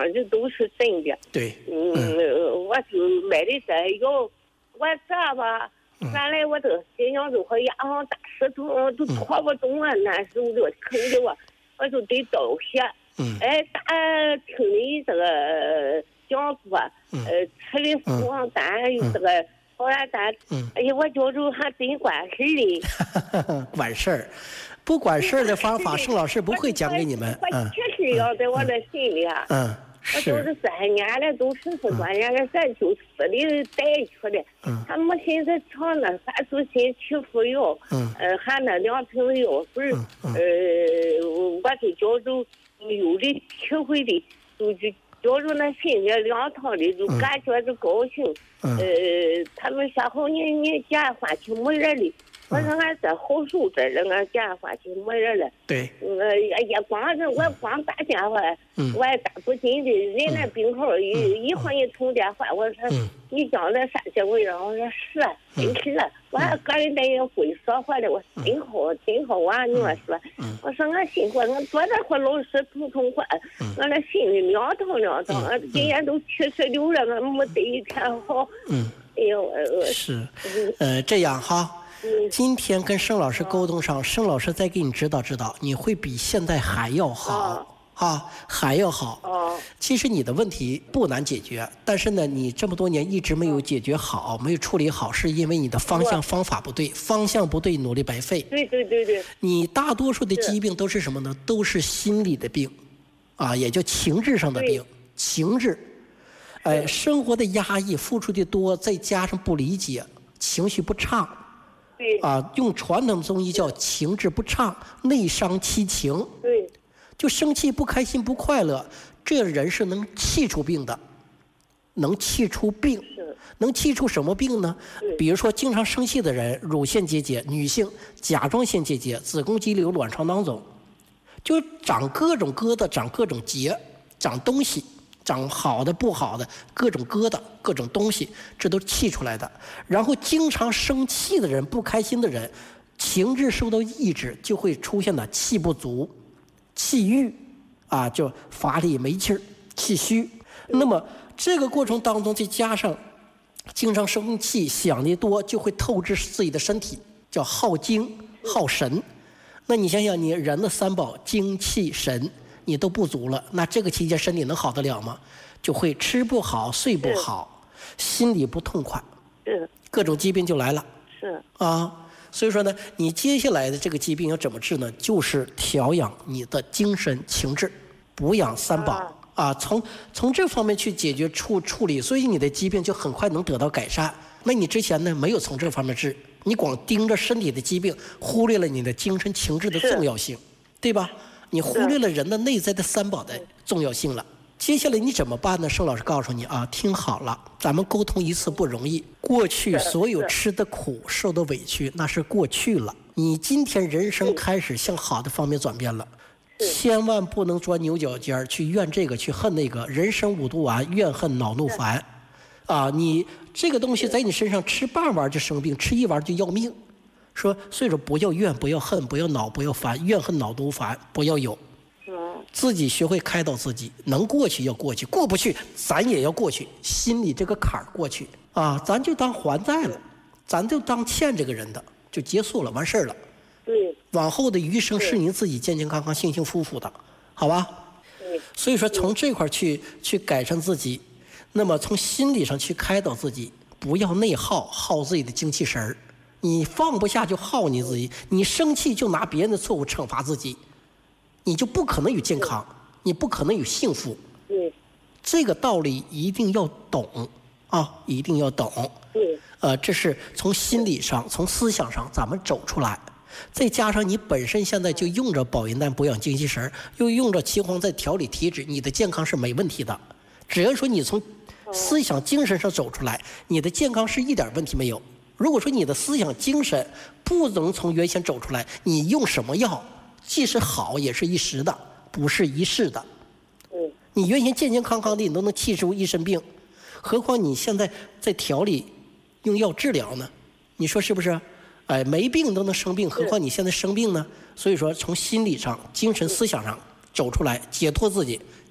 的都是真的。 对， 我就买的这药，我这吧，原来我都心想着和牙上大石头都拖不动啊，难受的，疼的我就得找血。打听的这个讲座，吃的服王丹有这个好安丹，哎呀，我觉着还真管事的。 管事儿，不管事儿的方法，盛老师不会讲给你们。 我确实要在我的心里啊。我就是3年了，都14多年了，咱就死的带去的。他没寻思尝那啥就先去服药，还那2瓶药水，我就觉着有的体会的，就觉着那心里凉堂的，就感觉着高兴。他们说好你家花去没人了。我说俺这好受着了，俺家花去没人了。 对。 也我光打电话，我也打不进的。人那病号一会儿一通电话，我说你讲那啥结果让我说是啊，真是啊。我还个人在也会说话的，我真好真好啊！你说，我说俺心活，我坐那和老师通话，我那心里凉堂。今年都76了，俺没得一天好。哎呦， 是，这样哈。今天跟盛老师沟通上，盛老师再给你指导指导，你会比现在还要好还要好。其实你的问题不难解决，但是呢，你这么多年一直没有解决好，没有处理好，是因为你的方向方法不对，方向不对，努力白费。 对。 你大多数的疾病都是什么呢？都是心理的病，也就情志上的病，情志。生活的压抑，付出的多，再加上不理解，情绪不畅。用传统中医叫情志不畅，内伤七情。 对， 就生气、不开心、不快乐，这人是能气出病的，能气出病。能气出什么病呢？比如说经常生气的人，乳腺结节，女性甲状腺结节、子宫肌瘤、卵巢囊肿，就长各种疙瘩，长各种结，长东西。长好的不好的各种疙瘩各种东西，这都气出来的。然后经常生气的人，不开心的人，情志受到抑制，就会出现的气不足、气郁就乏力没气儿、气虚。那么这个过程当中，再加上经常生气想的多，就会透支自己的身体，叫耗精耗神。那你想想，你人的3宝精气神你都不足了，那这个期间身体能好得了吗？就会吃不好、睡不好，心里不痛快，各种疾病就来了。所以说呢，你接下来的这个疾病要怎么治呢？就是调养你的精神情志，补养3宝从这方面去解决处理，所以你的疾病就很快能得到改善。那你之前呢没有从这方面治，你光盯着身体的疾病，忽略了你的精神情志的重要性，对吧？你忽略了人的内在的3宝的重要性了。接下来你怎么办呢？盛老师告诉你听好了，咱们沟通一次不容易。过去所有吃的苦、受的委屈，那是过去了。你今天人生开始向好的方面转变了，千万不能钻牛角尖去怨这个去恨那个。人生5毒丸，怨恨恼怒烦你这个东西在你身上吃半丸就生病，吃1丸就要命。所以说不要怨，不要恨，不要恼，不要烦，怨恨恼怒烦不要有。自己学会开导自己，能过去要过去，过不去咱也要过去，心里这个坎儿过去咱就当还债了，咱就当欠这个人的，就结束了，完事儿了。往后的余生是您自己健健康康、幸幸福福的，好吧？所以说从这块去改善自己，那么从心理上去开导自己，不要内耗自己的精气神儿。你放不下就耗你自己，你生气就拿别人的错误惩罚自己，你就不可能有健康，你不可能有幸福。这个道理一定要懂一定要懂。这是从心理上、从思想上咱们走出来，再加上你本身现在就用着保元丹补养精气神，又用着岐黄在调理体质，你的健康是没问题的。只要说你从思想、精神上走出来，你的健康是一点问题没有。如果说你的思想精神不能从原先走出来，你用什么药既是好也是一时的，不是一世的。你原先健健康康的，你都能气出一身病，何况你现在在调理用药治疗呢？你说是不是？没病都能生病，何况你现在生病呢？所以说从心理上、精神思想上走出来，解脱自己，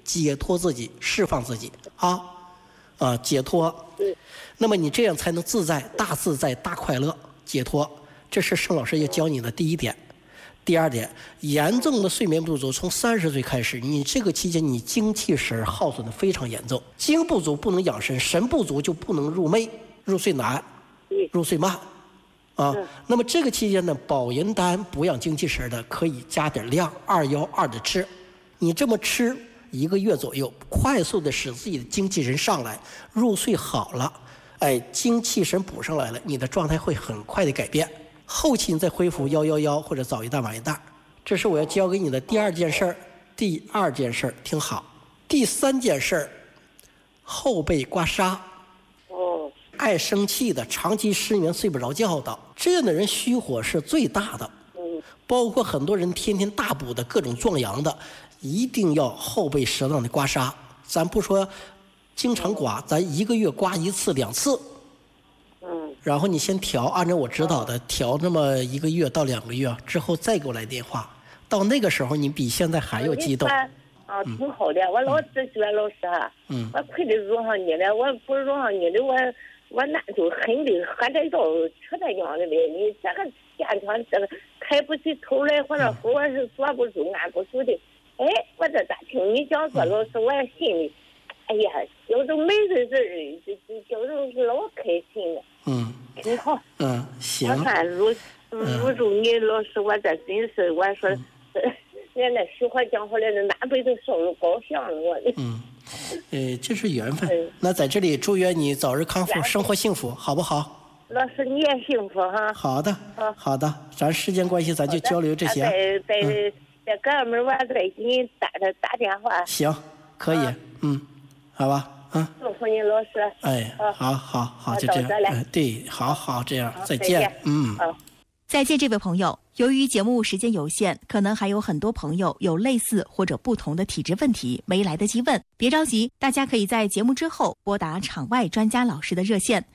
解脱自己，释放自己解脱。那么你这样才能自在、大自在、大快乐、解脱。这是盛老师要教你的第一点。第二点，严重的睡眠不足，从30岁开始，你这个期间你精气神耗损的非常严重，精不足不能养神，神不足就不能入寐，入睡难，入睡慢。那么这个期间呢，保元丹补养精气神的，可以加点量212的吃。你这么吃1个月左右，快速的使自己的精气神上来，入睡好了，精气神补上来了，你的状态会很快的改变。后期你再恢复111或者早一蛋晚一蛋。这是我要教给你的第2件事儿。第2件事儿听好。第3件事儿，后背刮痧。爱生气的，长期失眠睡不着觉的，这样的人虚火是最大的。包括很多人天天大补的各种壮阳的，一定要后背适当的刮痧。咱不说经常刮，咱1个月刮1次2次。然后你先调，按照我指导的调那么1个月到2个月之后再给我来电话。到那个时候你比现在还要激动。 挺好的，我老直觉老师我亏得入上你了，我不入上你的我那就很的喝点药吃点样的呗。你这个健康这个开不起头来，或者我是坐不住按不住的。我这咋听你讲说老师，我也心里有种美人人，就是老开心了。挺好。 行。 我看入住你老师，我这真是我说，人家虚火讲回来的，那辈子受了高兴了我的。 这是缘分。那在这里祝愿你早日康复，生活幸福，好不好？ 老师你也幸福哈。 好的，好的，咱时间关系，咱就交流这些。 在哥们儿，我再给你打电话。 行，可以，好吧， 祝福你老师。 好，就这样。对，好，这样，再见。 再见，这位朋友。由于节目时间有限，可能还有很多朋友有类似或者不同的体质问题没来得及问，别着急，大家可以在节目之后拨打场外专家老师的热线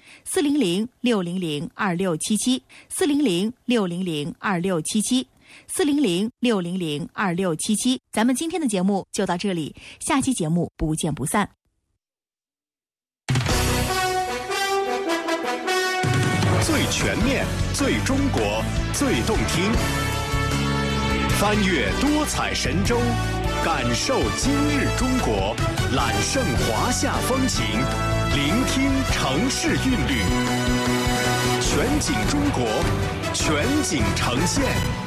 400-600-2677 400-600-2677 400-600-2677。咱们今天的节目就到这里，下期节目不见不散。 最全面，最中国，最动听。翻越多彩神州，感受今日中国，揽胜华夏风情，聆听城市韵律。全景中国，全景呈现。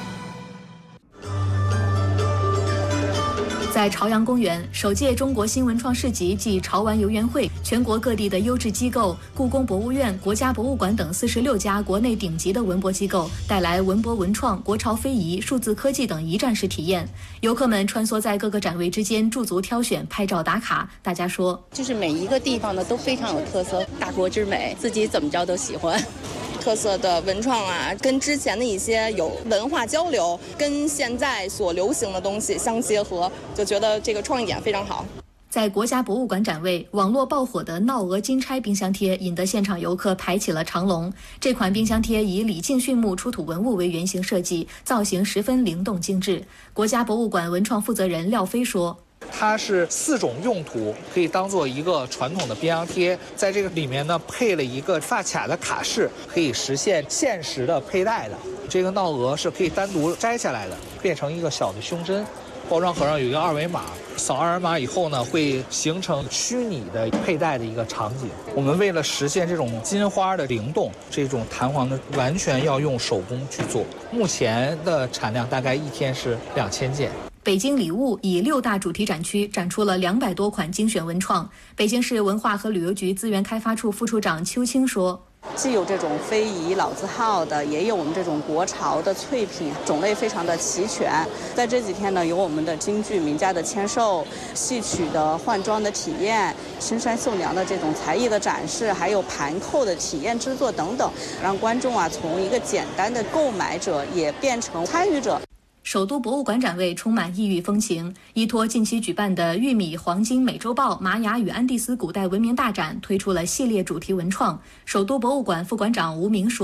在朝阳公园，首届中国新文创市集暨潮玩游园会，全国各地的优质机构、故宫博物院、国家博物馆等46家国内顶级的文博机构带来文博文创、国潮非遗、数字科技等一站式体验。游客们穿梭在各个展位之间，驻足挑选、拍照打卡。大家说， 就是每一个地方呢都非常有特色，大国之美，自己怎么着都喜欢。特色的文创跟之前的一些有文化交流，跟现在所流行的东西相结合，就觉得这个创意点非常好。 在国家博物馆展位，网络爆火的闹鹅金钗冰箱贴引得现场游客排起了长龙。这款冰箱贴以李靖训墓出土文物为原型设计，造型十分灵动精致。国家博物馆文创负责人廖飞说， 它是4种用途，可以当做一个传统的冰箱贴，在这个里面呢配了一个发卡的卡式，可以实现限时的佩戴的。这个闹鹅是可以单独摘下来的，变成一个小的胸针。包装盒上有一个2维码，扫2维码以后呢，会形成虚拟的佩戴的一个场景。我们为了实现这种金花的灵动，这种弹簧的完全要用手工去做。目前的产量大概1天是2000件。 北京礼物以6大主题展区展出了200多款精选文创。北京市文化和旅游局资源开发处副处长邱青说， 既有这种非遗老字号的，也有我们这种国潮的脆品，种类非常的齐全。在这几天呢，有我们的京剧名家的签售、戏曲的换装的体验、青山绣娘的这种才艺的展示，还有盘扣的体验制作等等，让观众从一个简单的购买者也变成参与者。 首都博物馆展位充满异域风情，依托近期举办的玉米、黄金、美洲豹、玛雅与安第斯古代文明大展，推出了系列主题文创。首都博物馆副馆长吴明说，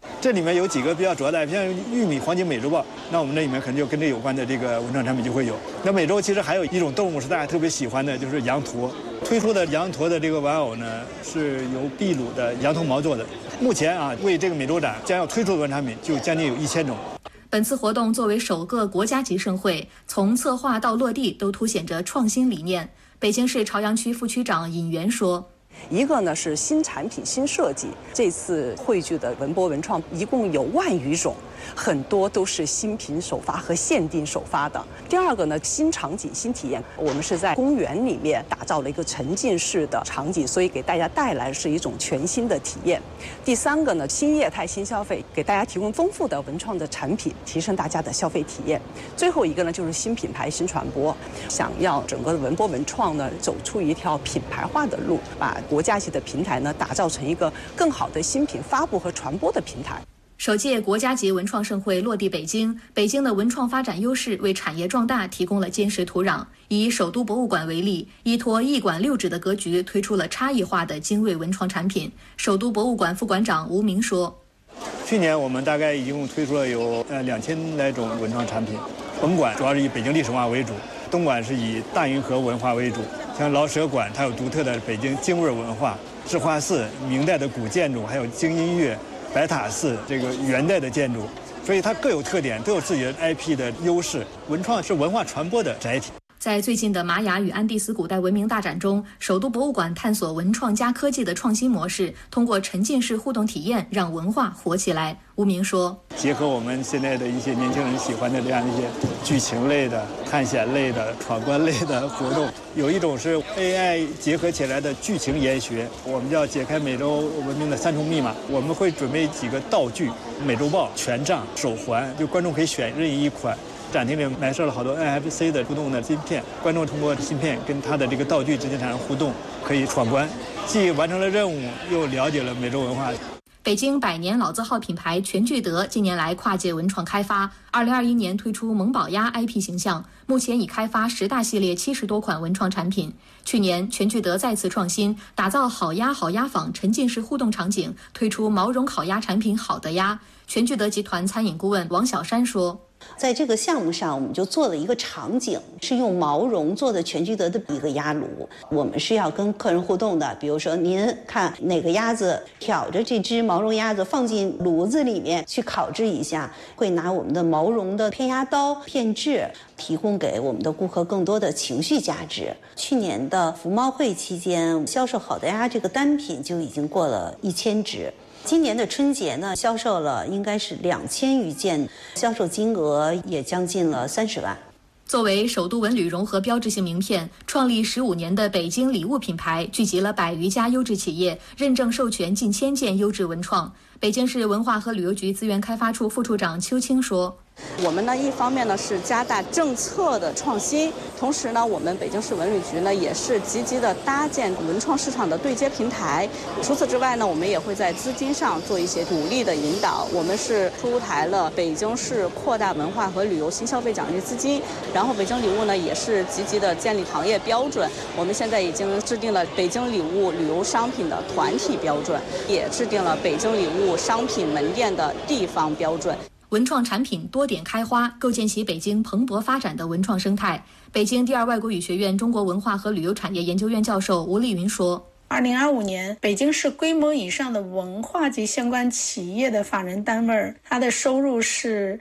这里面有几个比较主要的，像玉米黄金美洲豹，那我们那里面可能就跟这有关的这个文创产品就会有。那美洲其实还有一种动物是大家特别喜欢的，就是羊驼。推出的羊驼的这个玩偶呢，是由秘鲁的羊驼毛做的。目前啊，为这个美洲展将要推出的文创产品就将近有1000种。 本次活动作为首个国家级盛会，从策划到落地都凸显着创新理念。北京市朝阳区副区长尹元说。 一个呢是新产品新设计，这次汇聚的文博文创一共有1万余种，很多都是新品首发和限定首发的。第二个呢，新场景新体验，我们是在公园里面打造了一个沉浸式的场景，所以给大家带来的是一种全新的体验。第三个呢，新业态新消费，给大家提供丰富的文创的产品，提升大家的消费体验。最后一个呢，就是新品牌新传播，想要整个的文博文创呢走出一条品牌化的路，把国家级的平台呢，打造成一个更好的新品发布和传播的平台。 首届国家级文创盛会落地北京，北京的文创发展优势为产业壮大提供了坚实土壤。以首都博物馆为例，依托1馆6址的格局，推出了差异化的精锐文创产品。首都博物馆副馆长吴明说：“ 去年我们大概一共推出了有2000来种文创产品。本馆主要是以北京历史文化为主，东馆是以大运河文化为主。像老舍馆，它有独特的北京京味文化；智化寺明代的古建筑，还有京音乐；白塔寺这个元代的建筑，所以它各有特点，都有自己的 IP 的优势。文创是文化传播的载体。” 在最近的玛雅与安第斯古代文明大展中，首都博物馆探索文创加科技的创新模式，通过沉浸式互动体验让文化活起来。吴明说：“ 结合我们现在的一些年轻人喜欢的这样一些剧情类的、探险类的、闯关类的活动，有一种是 AI 结合起来的剧情研学，我们叫解开美洲文明的3重密码。我们会准备几个道具，美洲豹、权杖、手环，就观众可以选任意一款。展厅里埋设了好多 NFC 的互动的芯片，观众通过芯片跟它的这个道具之间产生互动，可以闯关，既完成了任务，又了解了美洲文化。” 北京百年老字号品牌全聚德近年来跨界文创开发，2021年推出萌宝鸭 IP 形象，目前已开发10大系列70多款文创产品。去年，全聚德再次创新，打造好鸭好鸭坊沉浸式互动场景，推出毛绒烤鸭产品好的鸭。全聚德集团餐饮顾问王小山说：“ 在这个项目上，我们就做了一个场景，是用毛绒做的全聚德的一个鸭炉。我们是要跟客人互动的，比如说您看哪个鸭子挑着这只毛绒鸭子放进炉子里面去烤制一下，会拿我们的毛绒的片鸭刀片制，提供给我们的顾客更多的情绪价值。去年的服贸会期间，销售好的鸭这个单品就已经过了1000只。今年的春节呢，销售了应该是2000余件，销售金额也将近了30万。 作为首都文旅融合标志性名片，创立15年的北京礼物品牌，聚集了100余家优质企业，认证授权近1000件优质文创。北京市文化和旅游局资源开发处副处长邱青说：“ 我们呢，一方面呢是加大政策的创新，同时呢，我们北京市文旅局呢也是积极的搭建文创市场的对接平台。除此之外呢，我们也会在资金上做一些鼓励的引导。我们是出台了北京市扩大文化和旅游新消费奖励资金，然后北京礼物呢也是积极的建立行业标准。我们现在已经制定了北京礼物旅游商品的团体标准，也制定了北京礼物商品门店的地方标准。” 文创产品多点开花，构建起北京蓬勃发展的文创生态。北京第二外国语学院中国文化和旅游产业研究院教授吴丽云说 ：“2025年，北京市规模以上的文化及相关企业的法人单位，它的收入是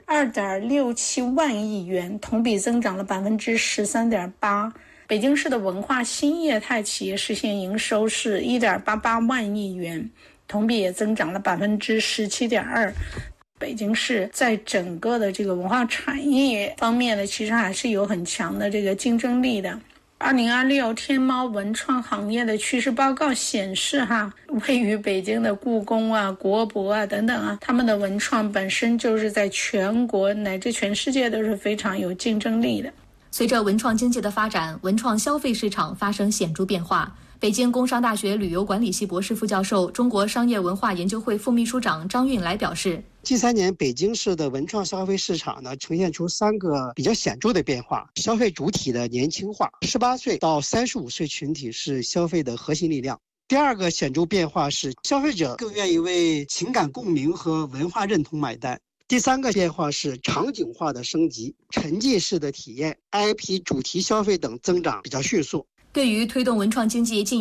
2.67万亿元，同比增长了13.8%。北京市的文化新业态企业实现营收是1.88万亿元，同比也增长了17.2%。北京市在整个的这个文化产业方面呢，其实还是有很强的这个竞争力的。2026天猫文创行业的趋势报告显示位于北京的故宫啊、国博啊等等啊，他们的文创本身就是在全国乃至全世界都是非常有竞争力的。” 随着文创经济的发展，文创消费市场发生显著变化。北京工商大学旅游管理系博士副教授、中国商业文化研究会副秘书长张运来表示， 近3年北京市的文创消费市场呢，呈现出3个比较显著的变化。消费主体的年轻化，18岁到35岁群体是消费的核心力量。 第二个显著变化是消费者更愿意为情感共鸣和文化认同买单。第三个变化是场景化的升级，沉浸式的体验、IP 主题消费等增长比较迅速。 对于推动文创经济进